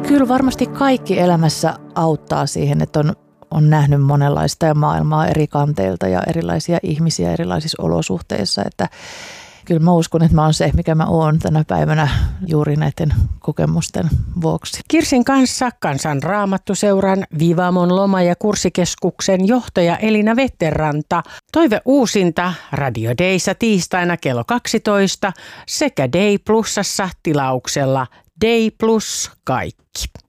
Kyllä varmasti kaikki elämässä auttaa siihen, että on nähnyt monenlaista ja maailmaa eri kanteilta ja erilaisia ihmisiä erilaisissa olosuhteissa. Että kyllä mä uskon, että mä oon se, mikä mä oon tänä päivänä juuri näiden kokemusten vuoksi. Kirsin kanssa Kansanraamattuseuran Vivamon loma- ja kurssikeskuksen johtaja Elina Vetteranta. Toive uusinta Radio Dayssa tiistaina kello 12 sekä Day Plusassa tilauksella Day Plus kaikki.